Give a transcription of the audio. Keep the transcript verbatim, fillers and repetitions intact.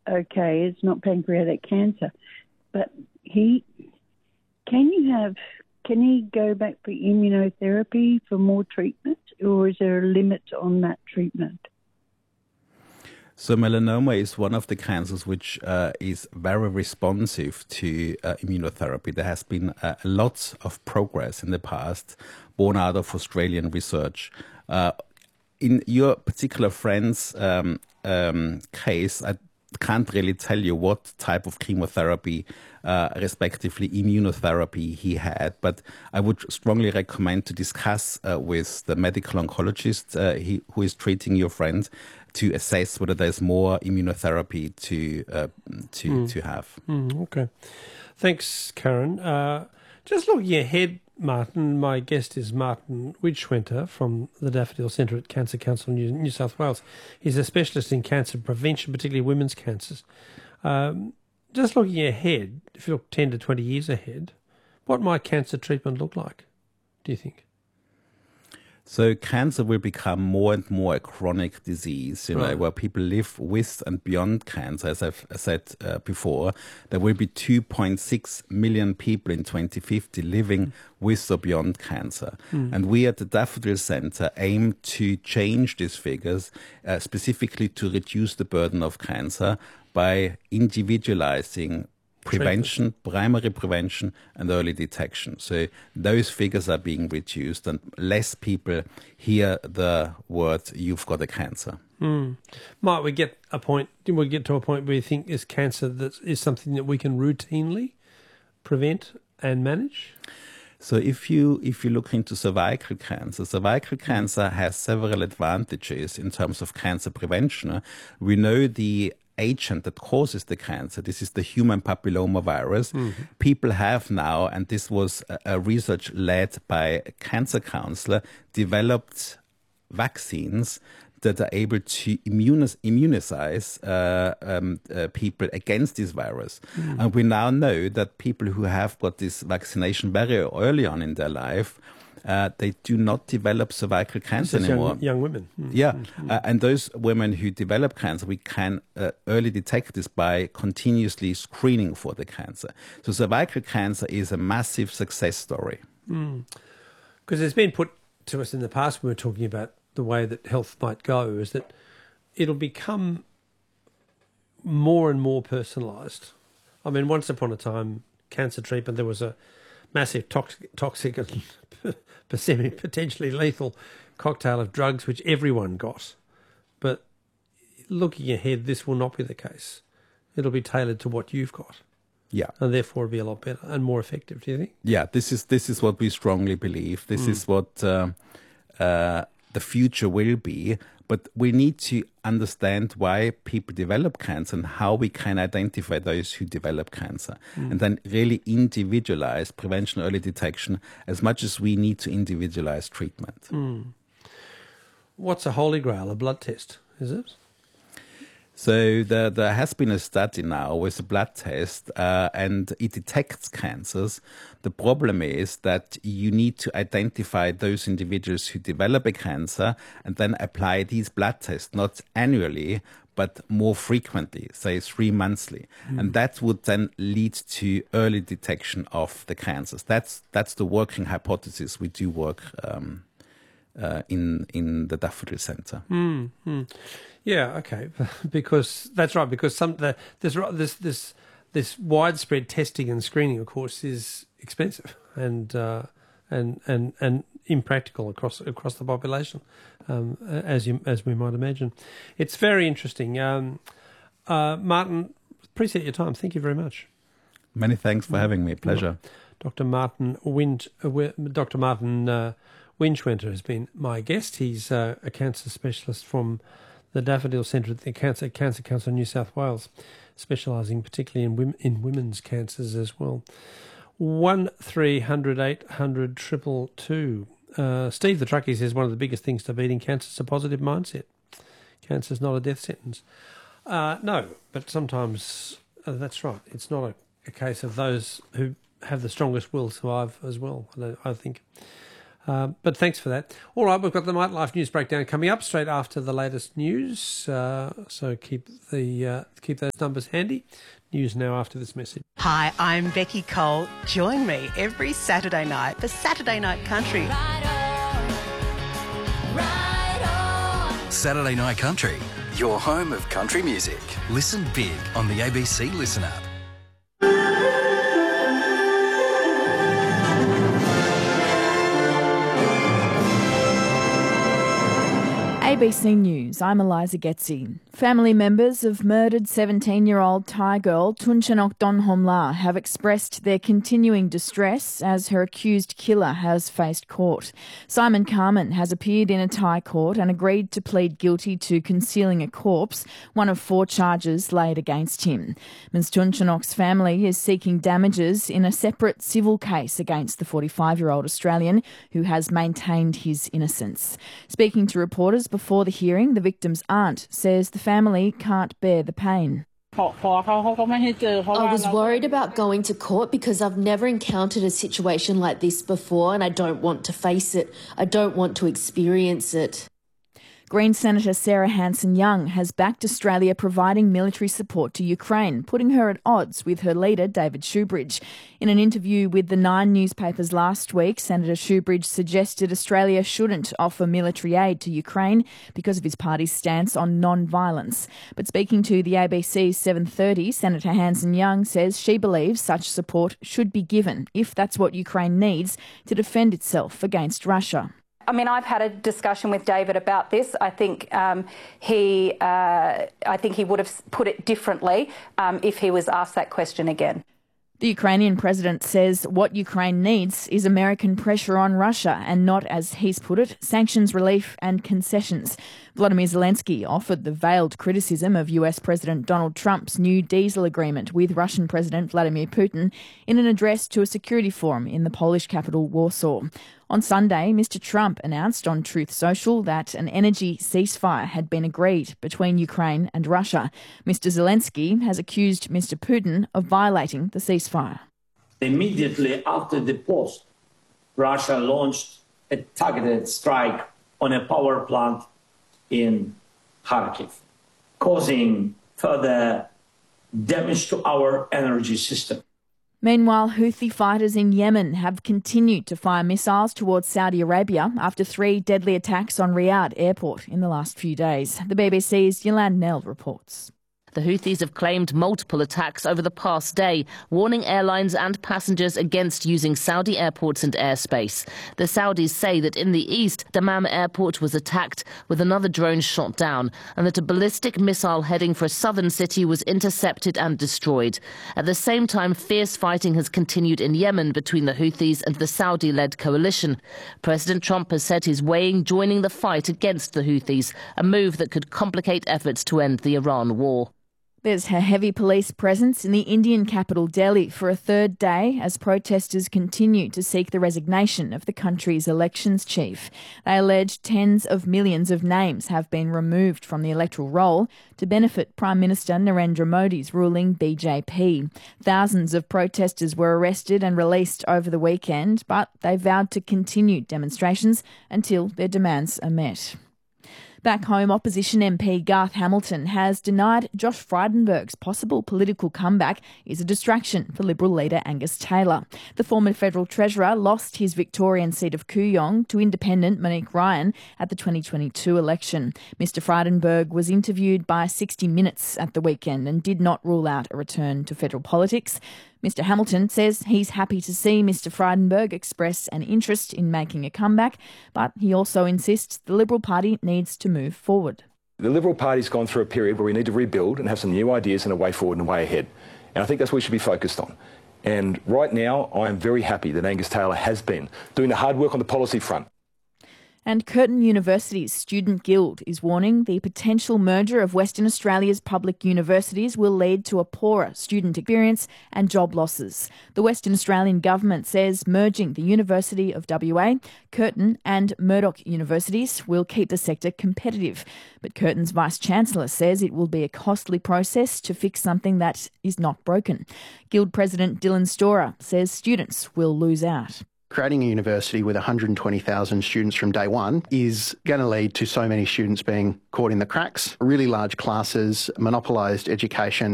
okay, it's not pancreatic cancer. But he, can you have, can he go back for immunotherapy for more treatment, or is there a limit on that treatment? So melanoma is one of the cancers which uh, is very responsive to uh, immunotherapy. There has been uh, lots of progress in the past, born out of Australian research. Uh, in your particular friend's um, um, case, I can't really tell you what type of chemotherapy, uh, respectively immunotherapy he had, but I would strongly recommend to discuss uh, with the medical oncologist uh, he, who is treating your friend to assess whether there's more immunotherapy to uh, to mm. to have. Mm, okay. Thanks, Karen. Uh, just looking ahead, Martin, my guest is Martin Widschwenter from the Daffodil Centre at Cancer Council New, New South Wales. He's a specialist in cancer prevention, particularly women's cancers. Um, just looking ahead, if you look ten to twenty years ahead, what might cancer treatment look like, do you think? So cancer will become more and more a chronic disease, you know, right. where people live with and beyond cancer. As I've said uh, before, there will be two point six million people in twenty fifty living mm. with or beyond cancer. Mm. And we at the Daffodil Centre aim to change these figures, uh, specifically to reduce the burden of cancer by individualizing prevention, primary prevention, and early detection. So those figures are being reduced, and less people hear the word "you've got a cancer." Mm. Might we get a point? Do we get to a point where you think is cancer that is something that we can routinely prevent and manage? So if you if you look into cervical cancer, cervical cancer has several advantages in terms of cancer prevention. We know the agent that causes the cancer. This is the human papilloma virus. Mm-hmm. People have now, and this was a, a research led by a cancer counselor, developed vaccines that are able to immunize, immunize uh, um, uh, people against this virus. Mm-hmm. And we now know that people who have got this vaccination very early on in their life, Uh, they do not develop cervical cancer anymore. Young, young women. Mm. Yeah. Mm. Uh, and those women who develop cancer, we can uh, early detect this by continuously screening for the cancer. So cervical cancer is a massive success story. Because mm. it's been put to us in the past when we were talking about the way that health might go, is that it'll become more and more personalised. I mean, once upon a time, cancer treatment, there was a massive toxic, toxic and potentially lethal cocktail of drugs which everyone got. But looking ahead, this will not be the case. It'll be tailored to what you've got. Yeah. And therefore it'll be a lot better and more effective, do you think? Yeah, this is this is what we strongly believe. This mm. is what uh, uh, the future will be. But we need to understand why people develop cancer and how we can identify those who develop cancer. Mm. And then really individualize prevention, early detection, as much as we need to individualize treatment. Mm. What's a holy grail? A blood test, is it? So there, there has been a study now with a blood test, uh, and it detects cancers. The problem is that you need to identify those individuals who develop a cancer and then apply these blood tests, not annually, but more frequently, say three monthly. Mm. And that would then lead to early detection of the cancers. That's, that's the working hypothesis. We do work um, uh, in, in the Daffodil Centre. Mm, mm. Yeah, okay, because that's right. Because some the, this this this this widespread testing and screening, of course, is expensive and uh, and and and impractical across across the population, um, as you as we might imagine. It's very interesting. Um, uh, Martin, appreciate your time. Thank you very much. Many thanks for having me. Pleasure. Doctor Martin Wind, uh, Doctor Martin uh, Widschwenter has been my guest. He's uh, a cancer specialist from the Daffodil Centre at the Cancer Cancer Council of New South Wales, specialising particularly in women, in women's cancers as well. One three hundred eight hundred triple two. Uh, Steve the Truckie says one of the biggest things to beating cancer is a positive mindset. Cancer is not a death sentence. Uh, no, but sometimes uh, that's right. It's not a, a case of those who have the strongest will survive as well, I, I think. Uh, but thanks for that. All right, we've got the Nightlife News Breakdown coming up straight after the latest news. Uh, so keep the uh, keep those numbers handy. News now after this message. Hi, I'm Becky Cole. Join me every Saturday night for Saturday Night Country. Right on, right on. Saturday Night Country, your home of country music. Listen big on the A B C Listen app. A B C News, I'm Eliza Getzi. Family members of murdered seventeen-year-old Thai girl Tunchanok Donhomla have expressed their continuing distress as her accused killer has faced court. Simon Carman has appeared in a Thai court and agreed to plead guilty to concealing a corpse, one of four charges laid against him. Miz Tunchanok's family is seeking damages in a separate civil case against the forty-five-year-old Australian who has maintained his innocence. Speaking to reporters before the hearing, the victim's aunt says the family can't bear the pain. I was worried about going to court because I've never encountered a situation like this before and I don't want to face it. I don't want to experience it. Green Senator Sarah Hanson-Young has backed Australia providing military support to Ukraine, putting her at odds with her leader, David Shoebridge. In an interview with the Nine newspapers last week, Senator Shoebridge suggested Australia shouldn't offer military aid to Ukraine because of his party's stance on non-violence. But speaking to the A B C's seven thirty, Senator Hanson-Young says she believes such support should be given if that's what Ukraine needs to defend itself against Russia. I mean, I've had a discussion with David about this. I think um, he, uh, I think he would have put it differently um, if he was asked that question again. The Ukrainian president says what Ukraine needs is American pressure on Russia and not, as he's put it, sanctions relief and concessions. Vladimir Zelensky offered the veiled criticism of U S President Donald Trump's new diesel agreement with Russian President Vladimir Putin in an address to a security forum in the Polish capital Warsaw. On Sunday, Mister Trump announced on Truth Social that an energy ceasefire had been agreed between Ukraine and Russia. Mister Zelensky has accused Mister Putin of violating the ceasefire. Immediately after the post, Russia launched a targeted strike on a power plant in Kharkiv, causing further damage to our energy system. Meanwhile, Houthi fighters in Yemen have continued to fire missiles towards Saudi Arabia after three deadly attacks on Riyadh airport in the last few days. The B B C's Yolande Nell reports. The Houthis have claimed multiple attacks over the past day, warning airlines and passengers against using Saudi airports and airspace. The Saudis say that in the east, Dammam airport was attacked with another drone shot down, and that a ballistic missile heading for a southern city was intercepted and destroyed. At the same time, fierce fighting has continued in Yemen between the Houthis and the Saudi-led coalition. President Trump has said he's weighing joining the fight against the Houthis, a move that could complicate efforts to end the Iran war. There's a heavy police presence in the Indian capital Delhi for a third day as protesters continue to seek the resignation of the country's elections chief. They allege tens of millions of names have been removed from the electoral roll to benefit Prime Minister Narendra Modi's ruling B J P. Thousands of protesters were arrested and released over the weekend, but they vowed to continue demonstrations until their demands are met. Back home, opposition M P Garth Hamilton has denied Josh Frydenberg's possible political comeback is a distraction for Liberal leader Angus Taylor. The former federal treasurer lost his Victorian seat of Kooyong to independent Monique Ryan at the twenty twenty-two election. Mister Frydenberg was interviewed by sixty minutes at the weekend and did not rule out a return to federal politics. Mister Hamilton says he's happy to see Mister Frydenberg express an interest in making a comeback, but he also insists the Liberal Party needs to move forward. The Liberal Party's gone through a period where we need to rebuild and have some new ideas and a way forward and a way ahead. And I think that's what we should be focused on. And right now, I am very happy that Angus Taylor has been doing the hard work on the policy front. And Curtin University's Student Guild is warning the potential merger of Western Australia's public universities will lead to a poorer student experience and job losses. The Western Australian government says merging the University of W A, Curtin and Murdoch universities will keep the sector competitive. But Curtin's Vice-Chancellor says it will be a costly process to fix something that is not broken. Guild President Dylan Storer says students will lose out. Creating a university with one hundred twenty thousand students from day one is going to lead to so many students being caught in the cracks, really large classes, monopolised education.